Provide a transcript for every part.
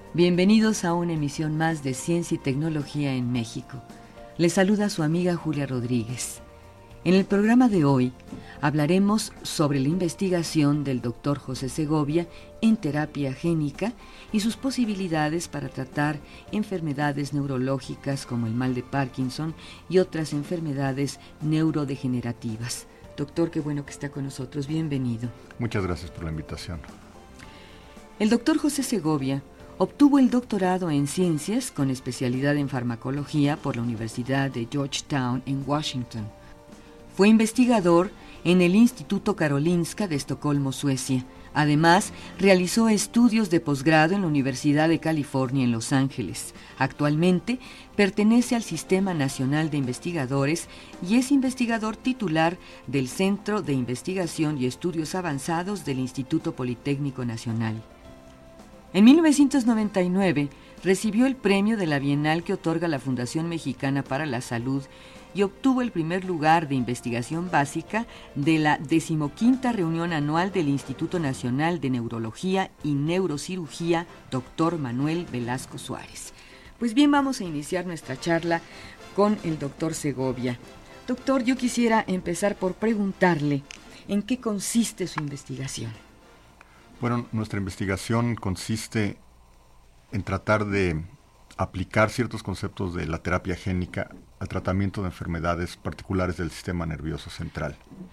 Bienvenidos a una emisión más de Ciencia y Tecnología en México. Les saluda su amiga Julia Rodríguez. En el programa de hoy hablaremos sobre la investigación del Dr. José Segovia en terapia génica y sus posibilidades para tratar enfermedades neurológicas como el mal de Parkinson y otras enfermedades neurodegenerativas. Doctor, qué bueno que está con nosotros. Bienvenido. Muchas gracias por la invitación. El Dr. José Segovia obtuvo el doctorado en ciencias con especialidad en farmacología por la Universidad de Georgetown en Washington. Fue investigador en el Instituto Karolinska de Estocolmo, Suecia. Además, realizó estudios de posgrado en la Universidad de California en Los Ángeles. Actualmente pertenece al Sistema Nacional de Investigadores y es investigador titular del Centro de Investigación y Estudios Avanzados del Instituto Politécnico Nacional. En 1999 recibió el premio de la Bienal que otorga la Fundación Mexicana para la Salud y obtuvo el primer lugar de investigación básica de la 15ª reunión anual del Instituto Nacional de Neurología y Neurocirugía, Dr. Manuel Velasco Suárez. Pues bien, vamos a iniciar nuestra charla con el Dr. Segovia. Doctor, yo quisiera empezar por preguntarle en qué consiste su investigación. Bueno, nuestra investigación consiste en tratar de aplicar ciertos conceptos de la terapia génica al tratamiento de enfermedades particulares del sistema nervioso central.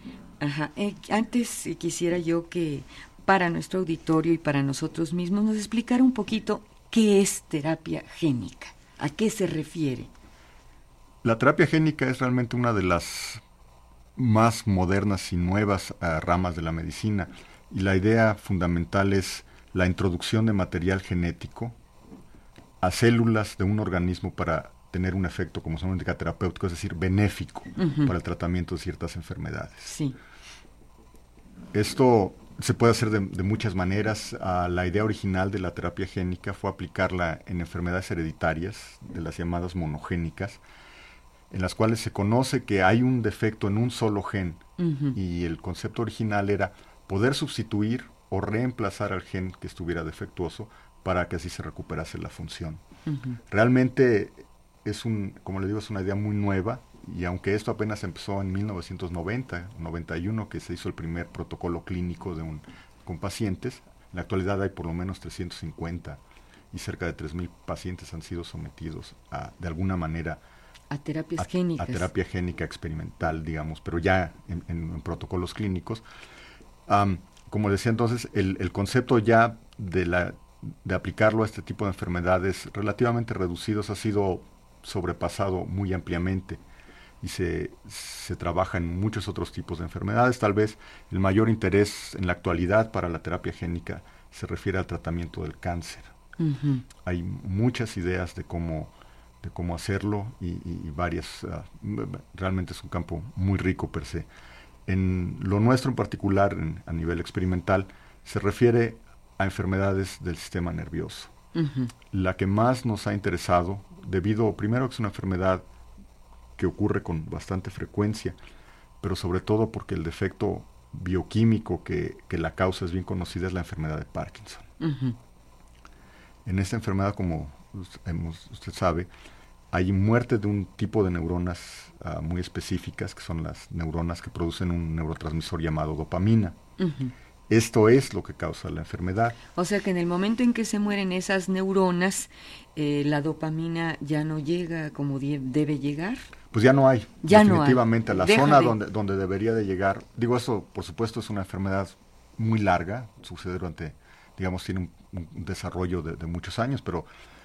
Antes quisiera yo que para nuestro auditorio y para nosotros mismos nos explicara un poquito qué es terapia génica, a qué se refiere. La terapia génica es realmente una de las más modernas y nuevas ramas de la medicina. Y la idea fundamental es la introducción de material genético a células de un organismo para tener un efecto, como se indica, terapéutico, es decir, benéfico para el tratamiento de ciertas enfermedades. Sí. Esto se puede hacer de muchas maneras. La idea original de la terapia génica fue aplicarla en enfermedades hereditarias, de las llamadas monogénicas, en las cuales se conoce que hay un defecto en un solo gen, y el concepto original era poder sustituir o reemplazar al gen que estuviera defectuoso para que así se recuperase la función. Realmente como le digo, es una idea muy nueva, y aunque esto apenas empezó en 1990-91, que se hizo el primer protocolo clínico con pacientes, en la actualidad hay por lo menos 350 y cerca de 3,000 pacientes han sido sometidos de alguna manera a terapias génicas. A terapia génica experimental, digamos, pero ya en protocolos clínicos. Como decía entonces, el concepto ya de aplicarlo a este tipo de enfermedades relativamente reducidos ha sido sobrepasado muy ampliamente, y se trabaja en muchos otros tipos de enfermedades. Tal vez el mayor interés en la actualidad para la terapia génica se refiere al tratamiento del cáncer. Hay muchas ideas de cómo hacerlo y varias. Realmente es un campo muy rico per se. En lo nuestro en particular, a nivel experimental, se refiere a enfermedades del sistema nervioso. La que más nos ha interesado, debido primero a que es una enfermedad que ocurre con bastante frecuencia, pero sobre todo porque el defecto bioquímico que la causa es bien conocida, es la enfermedad de Parkinson. En esta enfermedad, como usted sabe, hay muerte de un tipo de neuronas muy específicas, que son las neuronas que producen un neurotransmisor llamado dopamina. Esto es lo que causa la enfermedad. O sea que en el momento en que se mueren esas neuronas, la dopamina ya no llega como debe llegar. Pues ya no hay, definitivamente. No hay. La zona donde debería de llegar. Digo, eso por supuesto es una enfermedad muy larga, sucede durante, digamos, tiene un desarrollo de muchos años, pero